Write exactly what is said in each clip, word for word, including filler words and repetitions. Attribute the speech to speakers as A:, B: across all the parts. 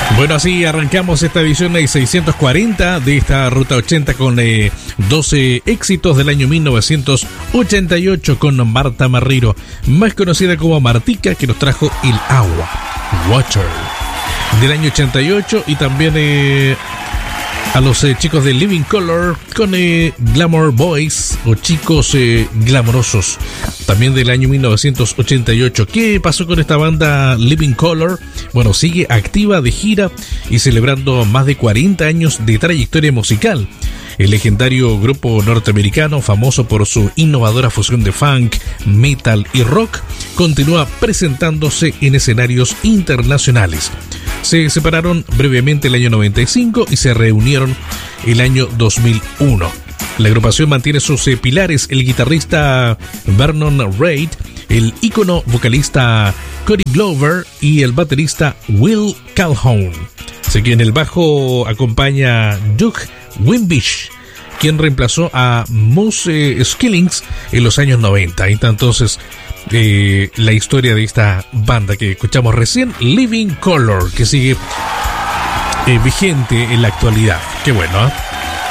A: Bueno, así arrancamos esta edición de seiscientos cuarenta de esta Ruta ochenta con eh, doce éxitos del año mil novecientos ochenta y ocho con Marta Marrero, más conocida como Martica, que nos trajo El Agua, Water, del año ochenta y ocho, y también eh, a los eh, chicos de Living Color con eh, Glamour Boys o Chicos eh, Glamorosos, también del año mil novecientos ochenta y ocho. ¿Qué pasó con esta banda Living Color? Bueno, sigue activa de gira y celebrando más de cuarenta años de trayectoria musical. El legendario grupo norteamericano, famoso por su innovadora fusión de funk, metal y rock, continúa presentándose en escenarios internacionales. Se separaron brevemente el año noventa y cinco y se reunieron el año dos mil uno. La agrupación mantiene sus eh, pilares: el guitarrista Vernon Reid, el ícono vocalista Cody Glover y el baterista Will Calhoun. Así que en el bajo acompaña Doug Wimbish, quien reemplazó a Moose eh, Skillings en los años noventa. Ahí está entonces eh, la historia de esta banda que escuchamos recién, Living Color, que sigue eh, vigente en la actualidad. Qué bueno, ¿eh?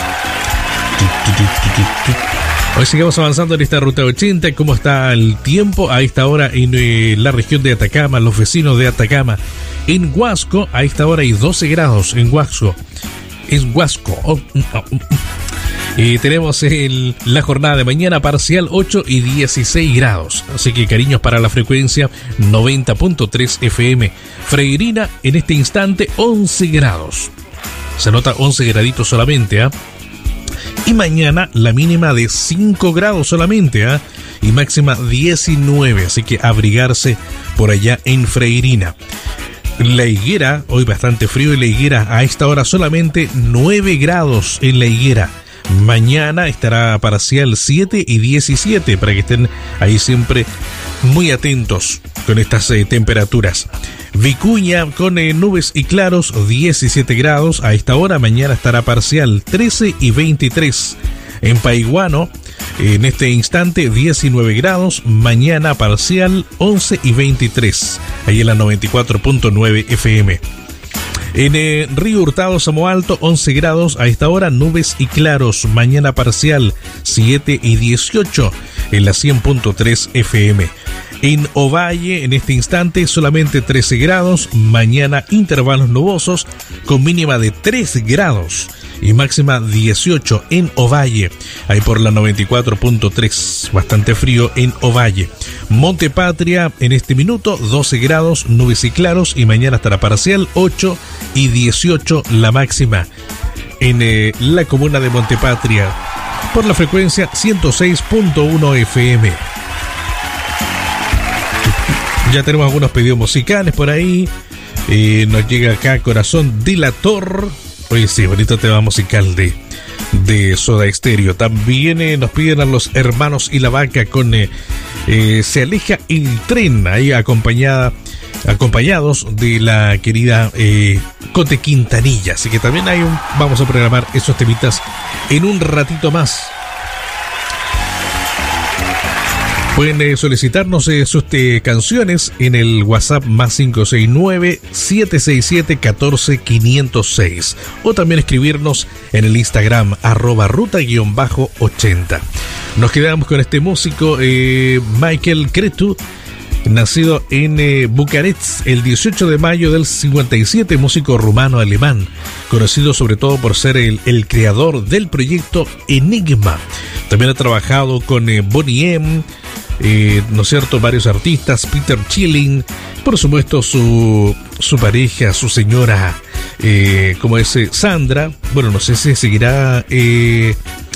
A: Hoy seguimos avanzando en esta Ruta ochenta. ¿Cómo está el tiempo a esta hora en eh, la región de Atacama, los vecinos de Atacama? En Huasco, a esta hora hay doce grados en Huasco. En Huasco. Oh, oh, oh. Eh, tenemos el, la jornada de mañana parcial ocho y dieciséis grados. Así que cariños para la frecuencia noventa punto tres F M. Freirina en este instante once grados. Se nota once graditos solamente, ¿ah? ¿eh? Y mañana la mínima de cinco grados solamente, ¿eh? Y máxima diecinueve, así que abrigarse por allá en Freirina. La Higuera, hoy bastante frío en La Higuera, a esta hora solamente nueve grados en La Higuera. Mañana estará parcial siete y diecisiete, para que estén ahí siempre muy atentos con estas eh, temperaturas. Vicuña con eh, nubes y claros, diecisiete grados a esta hora. Mañana estará parcial trece y veintitrés. En Paiguano, en este instante diecinueve grados. Mañana parcial once y veintitrés. Ahí en la noventa y cuatro punto nueve F M. En eh, Río Hurtado, Samo Alto, once grados a esta hora, nubes y claros. Mañana parcial siete y dieciocho en la cien punto tres F M. En Ovalle, en este instante, solamente trece grados. Mañana intervalos nubosos con mínima de tres grados y máxima dieciocho en Ovalle. Ahí por la noventa y cuatro punto tres, bastante frío en Ovalle. Monte Patria, en este minuto, doce grados, nubes y claros, y mañana estará parcial ocho y dieciocho la máxima en eh, la comuna de Monte Patria por la frecuencia ciento seis punto uno F M. Ya tenemos algunos pedidos musicales por ahí. Eh, nos llega acá Corazón Dilator. Oye, sí, bonito tema musical de, de Soda Stereo. También eh, nos piden a los Hermanos y la Vaca con eh, eh, Se aleja el tren, ahí acompañada, acompañados de la querida eh, Cote Quintanilla. Así que también hay un, vamos a programar esos temitas en un ratito más. Pueden eh, solicitarnos eh, sus eh, canciones en el WhatsApp más cinco seis nueve, siete seis siete, uno cuatro cinco cero seis, o también escribirnos en el Instagram arroba ruta guión bajo ochenta. Nos quedamos con este músico eh, Michael Cretu, nacido en eh, Bucarest el dieciocho de mayo del cincuenta y siete, músico rumano-alemán, conocido sobre todo por ser el, el creador del proyecto Enigma. También ha trabajado con eh, Boney M., Eh, ¿no es cierto?, varios artistas, Peter Chilling, por supuesto su, su pareja, su señora, eh, como es eh, Sandra. Bueno, no sé si seguirá eh,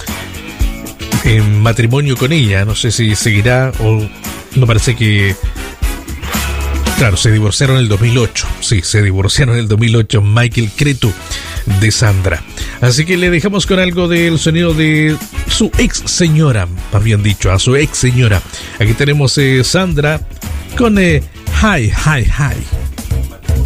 A: en matrimonio con ella, no sé si seguirá o no, parece que... Claro, se divorciaron en el dos mil ocho, sí, se divorciaron en el dos mil ocho, Michael Cretu de Sandra. Así que le dejamos con algo del sonido de su ex señora, más bien dicho, a su ex señora. Aquí tenemos eh, Sandra con eh, Hi, Hi, Hi.